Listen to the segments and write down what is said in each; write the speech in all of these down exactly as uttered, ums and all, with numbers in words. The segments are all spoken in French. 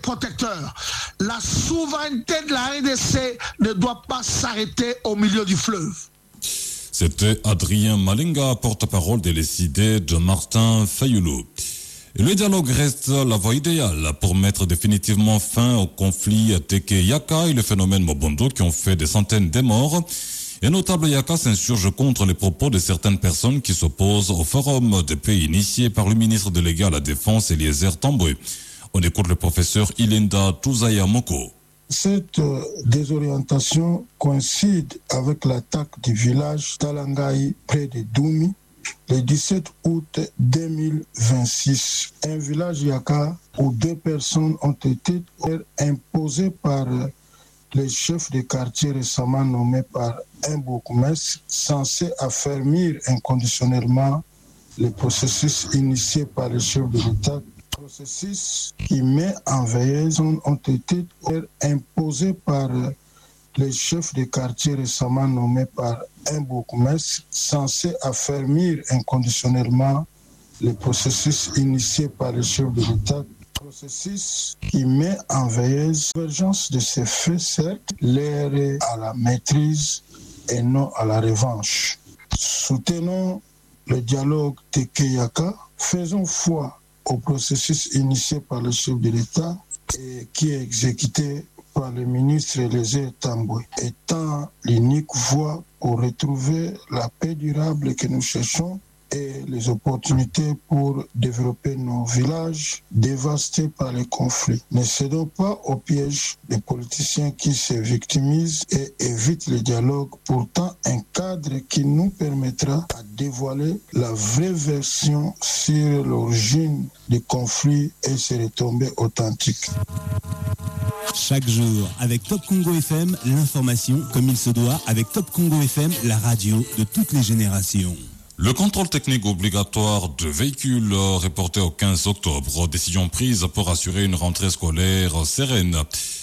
protecteur. La souveraineté de la R D C ne doit pas s'arrêter au milieu du fleuve. C'était Adrien Malinga, porte-parole de l'E S I D de Martin Fayoulou. Et le dialogue reste la voie idéale pour mettre définitivement fin au conflit Teke-Yaka et le phénomène Mobondo qui ont fait des centaines de morts. Et notable Yaka s'insurge contre les propos de certaines personnes qui s'opposent au forum des pays initié par le ministre délégué à la Défense, Eliezer Tamboué. On écoute le professeur Ilinda Touzaya Moko. Cette euh, désorientation coïncide avec l'attaque du village Talangaï près de Doumi le dix-sept août deux mille vingt-six. Un village Yaka où deux personnes ont été imposées par euh, les chefs de quartier récemment nommés par un bourgmestre censé affermir inconditionnellement le processus initié par les chefs de l'État. Processus qui met en veilleuse ont été imposés par les chefs de quartier récemment nommés par un bourgmestre censé affermir inconditionnellement le processus initié par les chefs de l'État. Processus qui met en veilleuse l'émergence de ces faits, certes, l'air à la maîtrise et non à la revanche. Soutenons le dialogue Teke-Yaka, faisons foi au processus initié par le chef de l'État et qui est exécuté par le ministre Eliezer Tamboué, étant l'unique voie pour retrouver la paix durable que nous cherchons et les opportunités pour développer nos villages dévastés par les conflits. Ne cédons pas au piège des politiciens qui se victimisent et évitent le dialogue, pourtant un cadre qui nous permettra de dévoiler la vraie version sur l'origine des conflits et ses retombées authentiques. Chaque jour, avec Top Congo F M, l'information comme il se doit, avec Top Congo F M, la radio de toutes les générations. Le contrôle technique obligatoire de véhicules reporté au quinze octobre, décision prise pour assurer une rentrée scolaire sereine.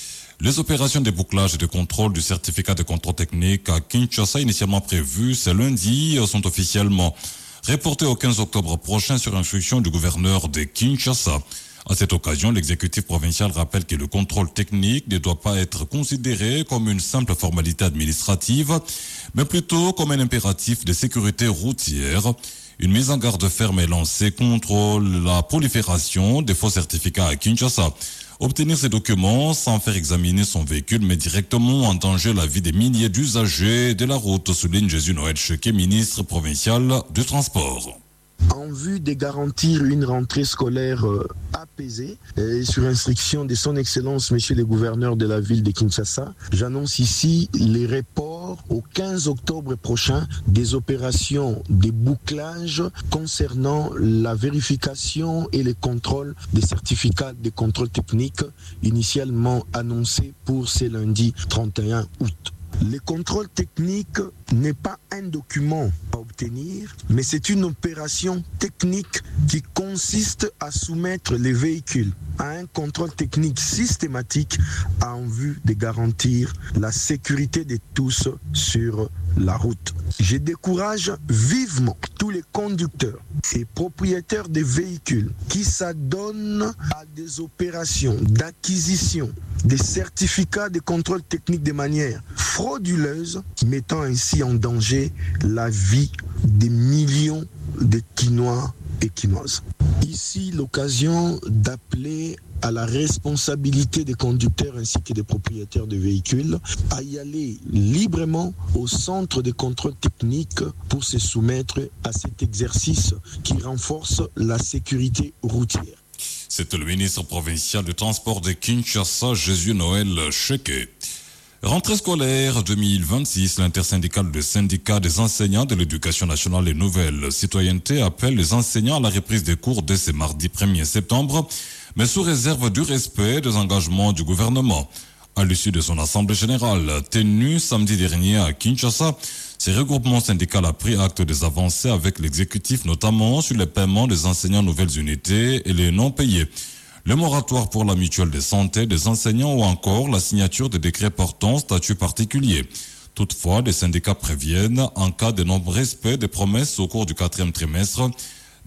Les opérations de bouclage et de contrôle du certificat de contrôle technique à Kinshasa, initialement prévues ce lundi, sont officiellement reportées au quinze octobre prochain sur instruction du gouverneur de Kinshasa. À cette occasion, l'exécutif provincial rappelle que le contrôle technique ne doit pas être considéré comme une simple formalité administrative, mais plutôt comme un impératif de sécurité routière. Une mise en garde ferme est lancée contre la prolifération des faux certificats à Kinshasa. Obtenir ces documents sans faire examiner son véhicule met directement en danger la vie des milliers d'usagers de la route, souligne Jésus Noël Cheké, ministre provincial du Transport. En vue de garantir une rentrée scolaire euh, apaisée et sur instruction de son Excellence Monsieur le gouverneur de la ville de Kinshasa, j'annonce ici les reports au quinze octobre prochain des opérations de bouclage concernant la vérification et le contrôle des certificats de contrôle technique initialement annoncés pour ce lundi trente et un août. Le contrôle technique n'est pas un document à obtenir, mais c'est une opération technique qui consiste à soumettre les véhicules à un contrôle technique systématique en vue de garantir la sécurité de tous sur la route. Je décourage vivement tous les conducteurs et propriétaires des véhicules qui s'adonnent à des opérations d'acquisition des certificats de contrôle technique de manière frauduleuse, mettant ainsi en danger la vie des millions de Quinois et Quinoises. Ici, l'occasion d'appeler à la responsabilité des conducteurs ainsi que des propriétaires de véhicules à y aller librement au centre de contrôle technique pour se soumettre à cet exercice qui renforce la sécurité routière. C'était le ministre provincial du Transport de Kinshasa, Jésus Noël Cheké. Rentrée scolaire deux mille vingt-six, l'intersyndicale de syndicats des enseignants de l'éducation nationale et nouvelle citoyenneté appelle les enseignants à la reprise des cours dès ce mardi premier septembre, mais sous réserve du respect des engagements du gouvernement. À l'issue de son assemblée générale tenue samedi dernier à Kinshasa, ce regroupement syndical a pris acte des avancées avec l'exécutif, notamment sur les paiements des enseignants nouvelles unités et les non payés, le moratoire pour la mutuelle de santé des enseignants ou encore la signature des décrets portant statut particulier. Toutefois, les syndicats préviennent, en cas de non-respect des promesses au cours du quatrième trimestre,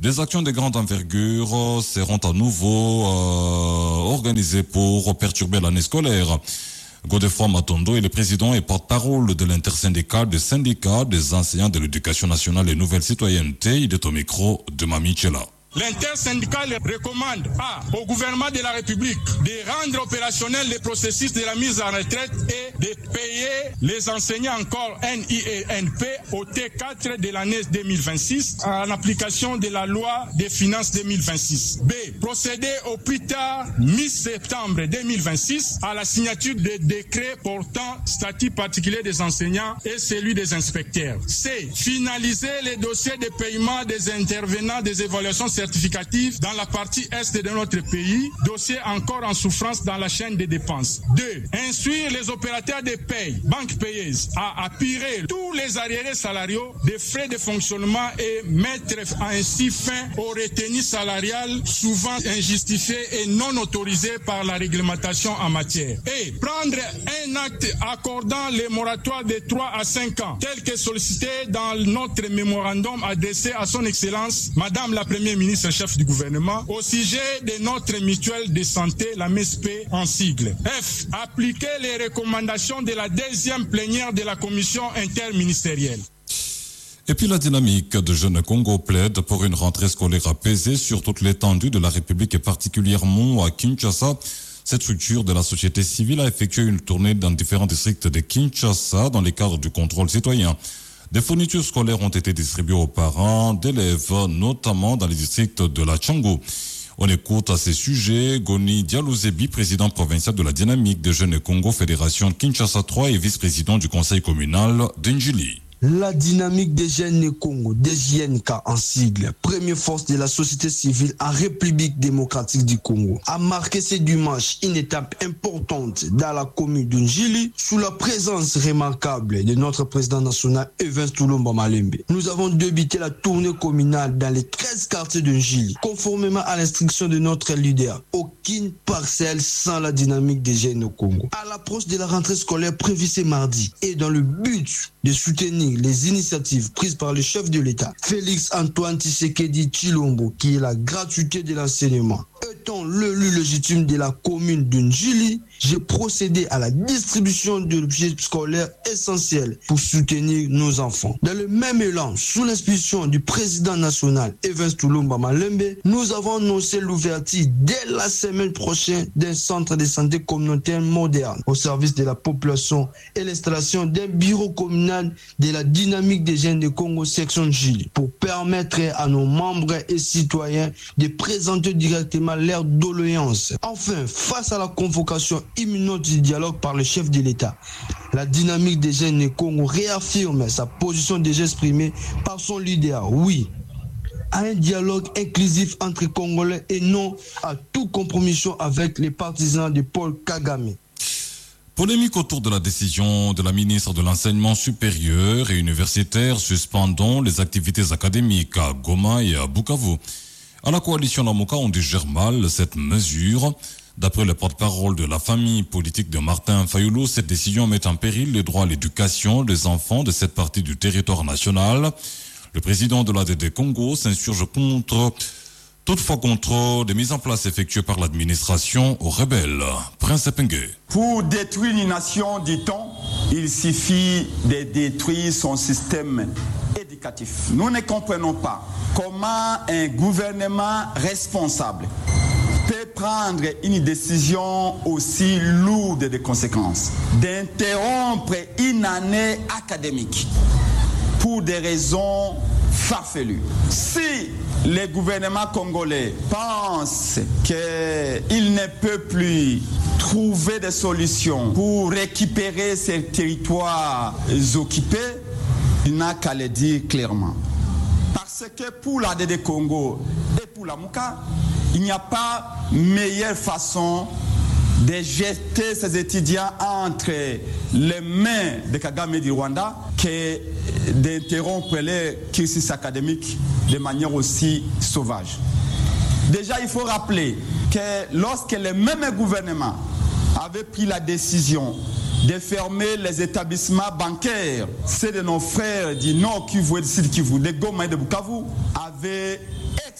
Des actions de grande envergure seront à nouveau euh, organisées pour perturber l'année scolaire. Godefroid Matondo est le président et porte-parole de l'intersyndicale des syndicats des enseignants de l'éducation nationale et nouvelle citoyenneté. Il est au micro de Mami Chela. L'intersyndicale recommande à, au gouvernement de la République de rendre opérationnel le processus de la mise en retraite et de payer les enseignants encore N I et N P au T quatre de l'année deux mille vingt-six en application de la loi des finances deux mille vingt-six. B. Procéder au plus tard mi-septembre deux mille vingt-six à la signature des décrets portant statut particulier des enseignants et celui des inspecteurs. C. Finaliser les dossiers de paiement des intervenants des évaluations certificatif dans la partie est de notre pays, dossier encore en souffrance dans la chaîne des dépenses. deux. Instruire les opérateurs de paye, banques payeuses, à appuyer tous les arriérés salariaux des frais de fonctionnement et mettre ainsi fin aux retenues salariales souvent injustifiées et non autorisées par la réglementation en matière. Et prendre un acte accordant les moratoires de trois à cinq ans, tel que sollicité dans notre mémorandum adressé à son Excellence, Madame la Première ministre chef du gouvernement au sujet de notre mutuelle de santé, la M S P en sigle. F. Appliquer les recommandations de la deuxième plénière de la commission interministérielle. Et puis la dynamique de Jeunes Congo plaide pour une rentrée scolaire apaisée sur toute l'étendue de la République et particulièrement à Kinshasa. Cette structure de la société civile a effectué une tournée dans différents districts de Kinshasa dans le cadre du contrôle citoyen. Des fournitures scolaires ont été distribuées aux parents d'élèves, notamment dans les districts de la Tchango. On écoute à ces sujets Goni Dialouzebi, président provincial de la dynamique des Jeunes Congo, Fédération Kinshasa trois et vice-président du conseil communal d'Injili. La dynamique des jeunes Congo, des J N K en sigle, première force de la société civile en République démocratique du Congo, a marqué ce dimanche une étape importante dans la commune de Njili sous la présence remarquable de notre président national Evans Toulomba Malembe. Nous avons débuté la tournée communale dans les treize quartiers de Njili, conformément à l'instruction de notre leader. Aucune parcelle sans la dynamique des jeunes Congo. À l'approche de la rentrée scolaire prévue ce mardi et dans le but de soutenir les initiatives prises par le chef de l'État, Félix Antoine Tshisekedi Tshilombo, qui est la gratuité de l'enseignement. Étant l'élu légitime de la commune de Njili, j'ai procédé à la distribution d'objets scolaires essentiels pour soutenir nos enfants. Dans le même élan, sous l'inspiration du président national Evans Toulomba Malembe, nous avons annoncé l'ouverture dès la semaine prochaine d'un centre de santé communautaire moderne au service de la population et l'installation d'un bureau communal de la dynamique des jeunes de Congo section Njili pour permettre à nos membres et citoyens de présenter directement leurs doléances. Enfin, face à la convocation imminente du dialogue par le chef de l'État, la dynamique des jeunes de Congo réaffirme sa position déjà exprimée par son leader. Oui, à un dialogue inclusif entre Congolais et non à toute compromission avec les partisans de Paul Kagame. Polémique autour de la décision de la ministre de l'Enseignement supérieur et universitaire suspendant les activités académiques à Goma et à Bukavu. À la coalition Lamuka, on digère mal cette mesure. D'après le porte-parole de la famille politique de Martin Fayulu, cette décision met en péril les droits à l'éducation des enfants de cette partie du territoire national. Le président de l'A D D Congo s'insurge contre, toutefois contre des mises en place effectuées par l'administration aux rebelles. Prince Pengue. Pour détruire une nation, dit-on, il suffit de détruire son système éducatif. Nous ne comprenons pas comment un gouvernement responsable peut prendre une décision aussi lourde de conséquences, d'interrompre une année académique pour des raisons farfelues. Si le gouvernement congolais pense qu'il ne peut plus trouver des solutions pour récupérer ces territoires occupés, il n'a qu'à le dire clairement. Parce que pour l'A D D Congo et pour la Mouka, il n'y a pas meilleure façon de jeter ces étudiants entre les mains de Kagame du Rwanda que d'interrompre les cursus académiques de manière aussi sauvage. Déjà, il faut rappeler que lorsque le même gouvernement avait pris la décision de fermer les établissements bancaires, ceux de nos frères du Nord Kivu et du Sud Kivu, de Goma et de Bukavu, avaient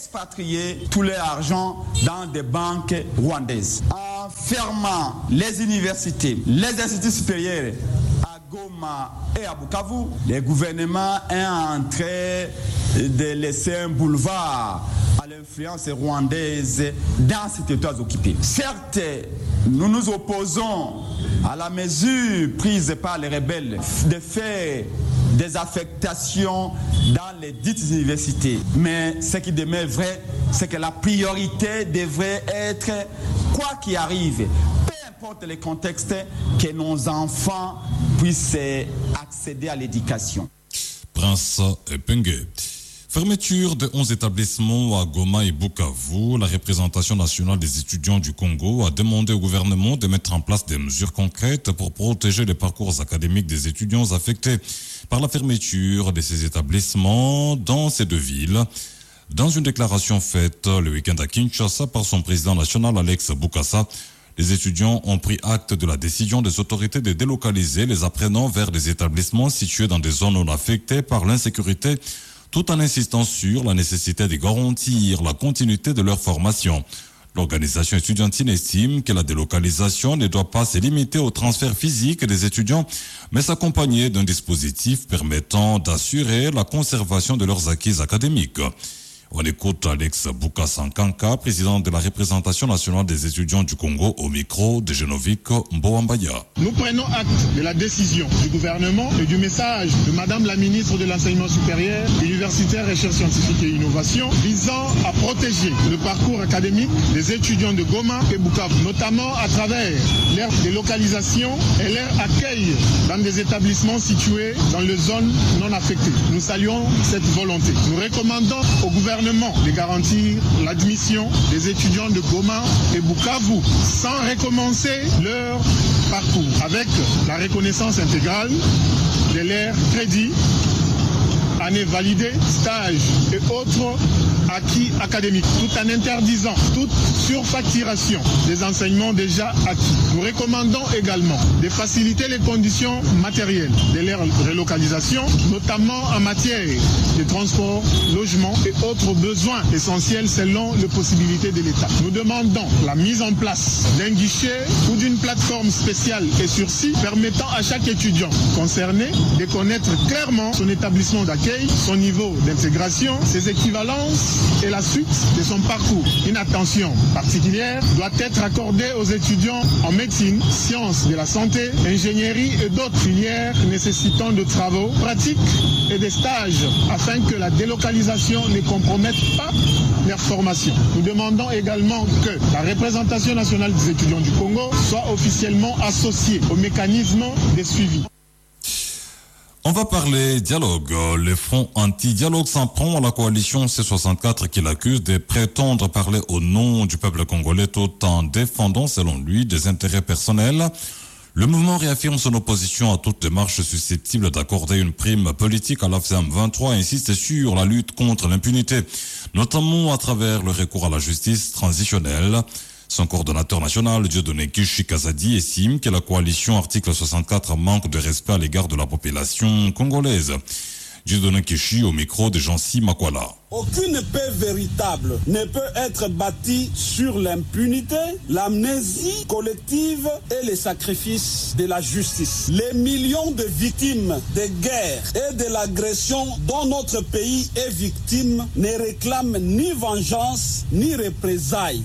expatrier tout leur argent dans des banques rwandaises. En fermant les universités, les instituts supérieurs à Goma et à Bukavu, le gouvernement est en train de laisser un boulevard à l'influence rwandaise dans ces territoires occupés. Certes, nous nous opposons à la mesure prise par les rebelles de faire des affectations dans les dites universités. Mais ce qui demeure vrai, c'est que la priorité devrait être, quoi qu'il arrive, peu importe les contextes, que nos enfants puissent accéder à l'éducation. Prince Epenge. Fermeture de onze établissements à Goma et Bukavu, la représentation nationale des étudiants du Congo a demandé au gouvernement de mettre en place des mesures concrètes pour protéger les parcours académiques des étudiants affectés par la fermeture de ces établissements dans ces deux villes. Dans une déclaration faite le week-end à Kinshasa par son président national Alex Bukasa, les étudiants ont pris acte de la décision des autorités de délocaliser les apprenants vers des établissements situés dans des zones non affectées par l'insécurité, tout en insistant sur la nécessité de garantir la continuité de leur formation. L'organisation étudiantine estime que la délocalisation ne doit pas se limiter au transfert physique des étudiants, mais s'accompagner d'un dispositif permettant d'assurer la conservation de leurs acquis académiques. On écoute Alex Bukasa-Nkanka, président de la représentation nationale des étudiants du Congo, au micro de Genovic Mboambaya. Nous prenons acte de la décision du gouvernement et du message de Madame la ministre de l'Enseignement supérieur, universitaire, recherche scientifique et innovation visant à protéger le parcours académique des étudiants de Goma et Bukavu, notamment à travers leur délocalisation et leur accueil dans des établissements situés dans les zones non affectées. Nous saluons cette volonté. Nous recommandons au gouvernement de garantir l'admission des étudiants de Goma et Bukavu sans recommencer leur parcours, avec la reconnaissance intégrale de leurs crédits, années validées, stages et autres acquis académiques, tout en interdisant toute surfacturation des enseignements déjà acquis. Nous recommandons également de faciliter les conditions matérielles de leur relocalisation, notamment en matière de transport, logement et autres besoins essentiels selon les possibilités de l'État. Nous demandons la mise en place d'un guichet ou d'une plateforme spéciale et sur site permettant à chaque étudiant concerné de connaître clairement son établissement d'accueil, son niveau d'intégration, ses équivalences et la suite de son parcours. Une attention particulière doit être accordée aux étudiants en médecine, sciences de la santé, ingénierie et d'autres filières nécessitant de travaux pratiques et des stages afin que la délocalisation ne compromette pas leur formation. Nous demandons également que la représentation nationale des étudiants du Congo soit officiellement associée au mécanisme de suivi. On va parler dialogue. Le Front anti-dialogue s'en prend à la coalition C soixante-quatre qui l'accuse de prétendre parler au nom du peuple congolais tout en défendant, selon lui, des intérêts personnels. Le mouvement réaffirme son opposition à toute démarche susceptible d'accorder une prime politique à l'A F C M vingt-trois et insiste sur la lutte contre l'impunité, notamment à travers le recours à la justice transitionnelle. Son coordonnateur national, Dieudonné Kishi Kazadi, estime que la coalition article soixante-quatre manque de respect à l'égard de la population congolaise. Dieudonné Kishi au micro de Jean-Si Makwala. Aucune paix véritable ne peut être bâtie sur l'impunité, l'amnésie collective et les sacrifices de la justice. Les millions de victimes de guerre et de l'agression dont notre pays est victime ne réclament ni vengeance ni représailles.